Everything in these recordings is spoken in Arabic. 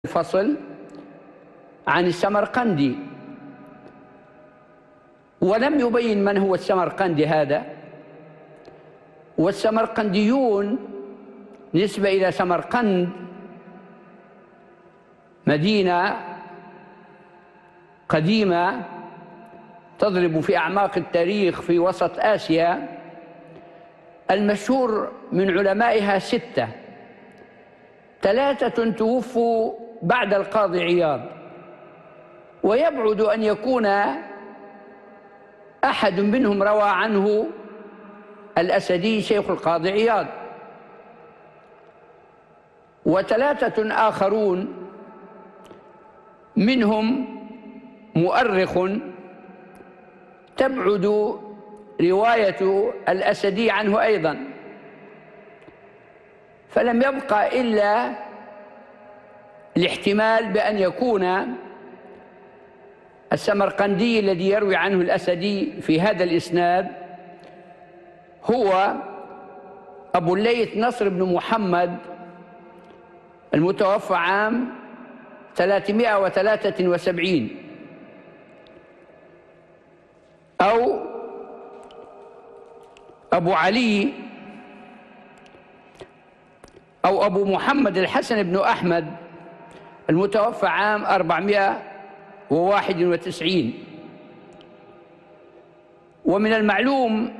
الفصل عن السمرقندي، ولم يبين من هو السمرقندي هذا. والسمرقنديون نسبة إلى سمرقند، مدينة قديمة تضرب في أعماق التاريخ في وسط آسيا. المشهور من علمائها 6، 3 توفوا بعد القاضي عياض، ويبعد أن يكون أحد منهم روى عنه الأسدي شيخ القاضي عياض. و3 آخرون منهم مؤرخ تبعد رواية الأسدي عنه أيضا، فلم يبقى إلا الاحتمال بأن يكون السمرقندي الذي يروي عنه الأسدي في هذا الإسناد هو أبو الليث نصر بن محمد المتوفى عام 373، أو أبو علي أو أبو محمد الحسن بن أحمد المتوفى عام 491. ومن المعلوم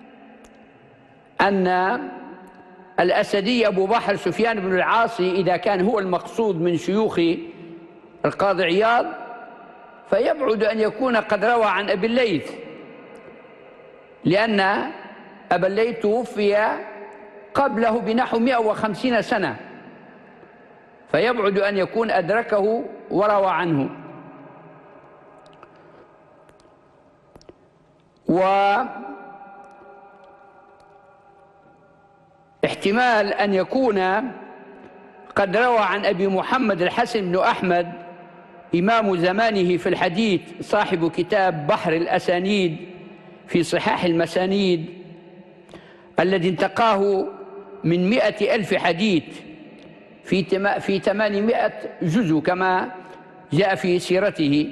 أن الأسدي أبو بحر سفيان بن العاصي إذا كان هو المقصود من شيوخ القاضي عياض، فيبعد أن يكون قد روى عن أبي الليث، لأن أبا الليث توفي قبله بنحو 150 سنة، فيبعد أن يكون أدركه وروى عنه. واحتمال أن يكون قد روى عن أبي محمد الحسن بن أحمد إمام زمانه في الحديث صاحب كتاب بحر الأسانيد في صحاح المسانيد الذي انتقاه من 100,000 حديث في 800 جزء كما جاء في سيرته.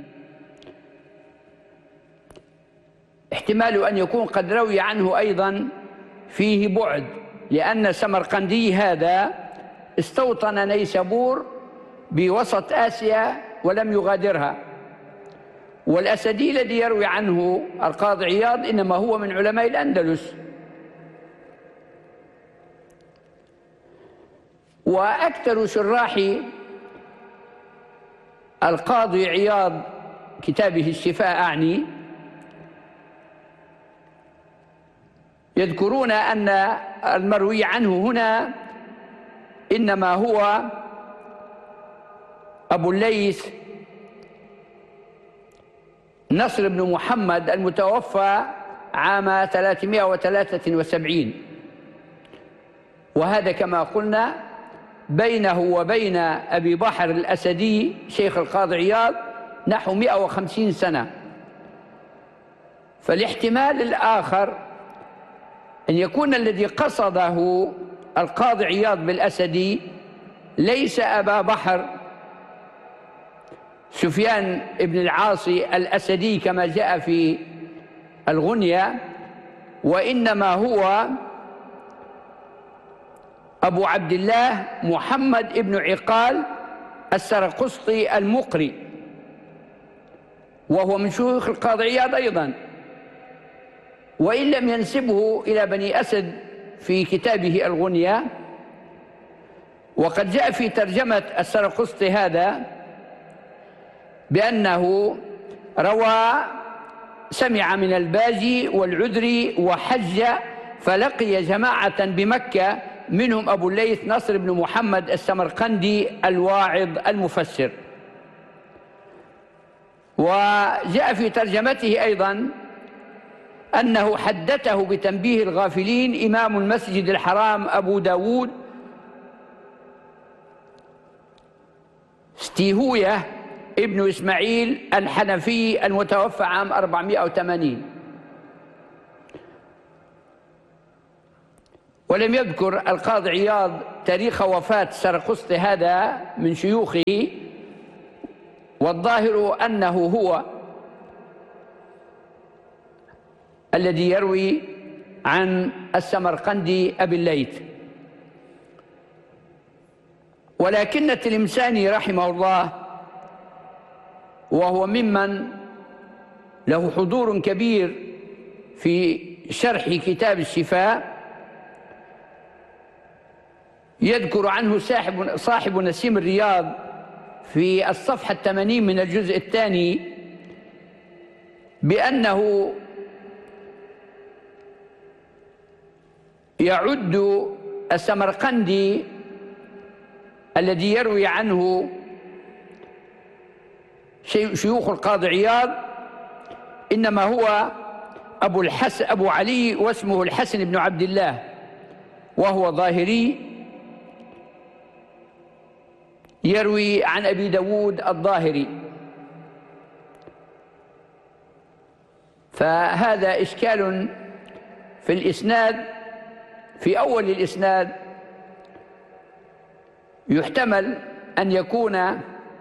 احتمال أن يكون قد روي عنه أيضا فيه بعد، لأن سمرقندي هذا استوطن نيسابور بوسط آسيا ولم يغادرها، والأسدي الذي يروي عنه القاضي عياض إنما هو من علماء الأندلس. وأكثر شراح القاضي عياض كتابه الشفاء أعني يذكرون أن المروي عنه هنا إنما هو أبو الليث نصر بن محمد المتوفى عام 373، وهذا كما قلنا بينه وبين أبي بحر الأسدي شيخ القاضي عياض نحو 150 سنة. فالاحتمال الآخر أن يكون الذي قصده القاضي عياض بالأسدي ليس أبا بحر سفيان بن العاصي الأسدي كما جاء في الغنية، وإنما هو أبو عبد الله محمد بن عقال السرقسطي المقري، وهو من شيوخ القاضي عياض أيضا، وإن لم ينسبه إلى بني أسد في كتابه الغنية. وقد جاء في ترجمة السرقسطي هذا بأنه سمع من الباجي والعذري وحج فلقي جماعة بمكة منهم أبو الليث نصر بن محمد السمرقندي الواعظ المفسر. وجاء في ترجمته أيضا أنه حدثه بتنبيه الغافلين إمام المسجد الحرام أبو داود ستيهوية ابن إسماعيل الحنفي المتوفى عام 480. ولم يذكر القاضي عياض تاريخ وفاة سرقسطي هذا من شيوخه، والظاهر أنه هو الذي يروي عن السمرقندي أبي الليث. ولكن التلمساني رحمه الله، وهو ممن له حضور كبير في شرح كتاب الشفاء، يذكر عنه صاحب نسيم الرياض في الصفحة 80 من الجزء الثاني بأنه يعد السمرقندي الذي يروي عنه شيوخ القاضي عياض إنما هو أبو علي، واسمه الحسن بن عبد الله، وهو ظاهري يروي عن أبي داود الظاهري. فهذا إشكال في الإسناد، في أول الإسناد يحتمل أن يكون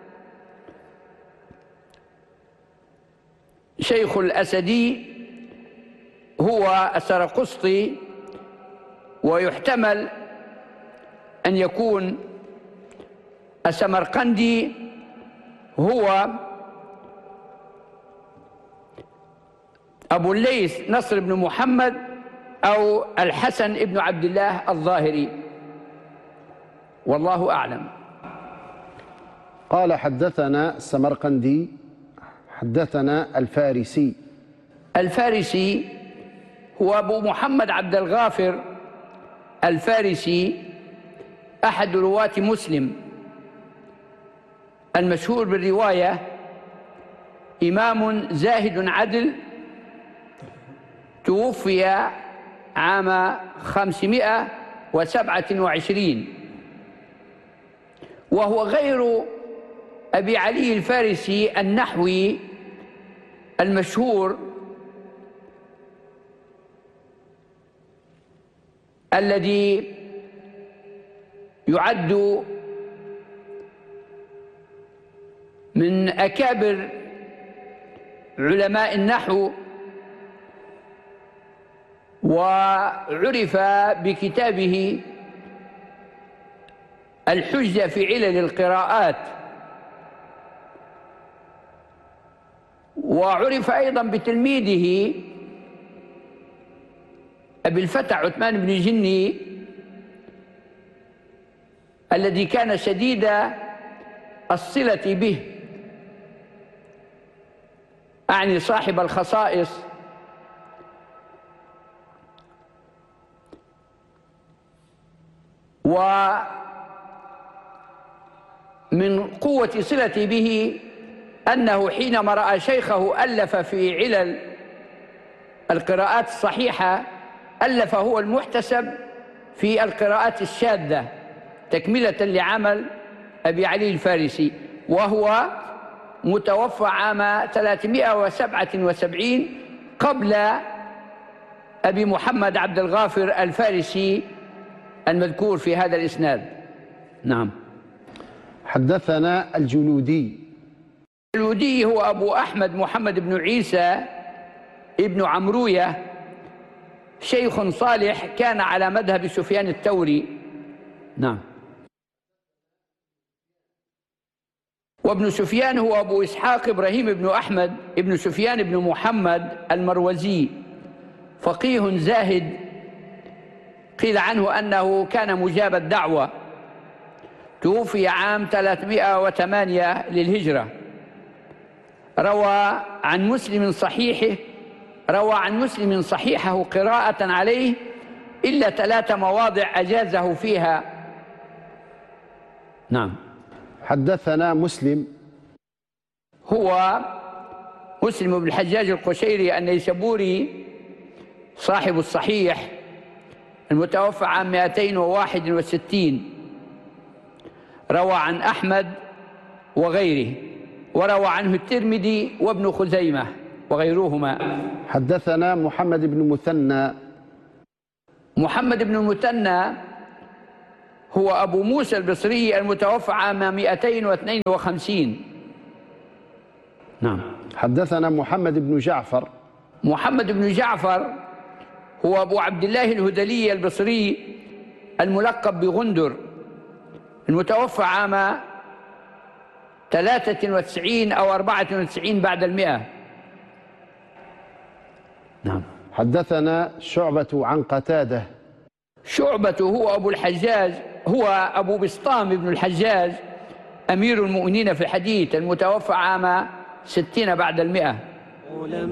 شيخ الأسدي هو السرقسطي، ويحتمل أن يكون السمرقندي هو أبو الليث نصر بن محمد أو الحسن بن عبد الله الظاهري، والله أعلم. قال حدثنا السمرقندي حدثنا الفارسي. الفارسي هو أبو محمد عبد الغافر الفارسي، أحد رواة مسلم المشهور بالرواية، إمام زاهد عدل، توفي عام 527، وهو غير أبي علي الفارسي النحوي المشهور الذي يعد من أكابر علماء النحو، وعرف بكتابه الحجة في علل القراءات، وعرف أيضا بتلميذه أبي الفتح عثمان بن جني الذي كان شديد الصلة به، أعني صاحب الخصائص. ومن قوة صلتي به أنه حينما رأى شيخه ألف في علل القراءات الصحيحة، ألف هو المحتسب في القراءات الشاذة تكملة لعمل أبي علي الفارسي، وهو متوفى عام 377 قبل أبي محمد عبد الغافر الفارسي المذكور في هذا الإسناد. نعم. حدثنا الجلودي. الجلودي هو أبو أحمد محمد بن عيسى ابن عمروية، شيخ صالح كان على مذهب سفيان الثوري. نعم. وابن سفيان هو أبو إسحاق إبراهيم بن أحمد ابن سفيان بن محمد المروزي، فقيه زاهد، قيل عنه أنه كان مجاب الدعوة، توفي عام 308 للهجرة. روى عن مسلم صحيحه قراءة عليه إلا 3 مواضع أجازه فيها. نعم. حدثنا مسلم. هو مسلم بن الحجاج القشيري النيسابوري صاحب الصحيح المتوفى عام 261، روى عن أحمد وغيره، وروى عنه الترمذي وابن خزيمة وغيرهما. حدثنا محمد بن مثنى. محمد بن المثنى هو أبو موسى البصري المتوفى عام 252. نعم. حدثنا محمد بن جعفر. محمد بن جعفر هو أبو عبد الله الهذلي البصري الملقب بغندر المتوفى عام 93 أو 94 بعد 100. نعم. حدثنا شعبة عن قتادة. شعبة هو أبو الحجاج، هو أبو بسطام بن الحجاج أمير المؤمنين في الحديث المتوفى عام 60 بعد 100.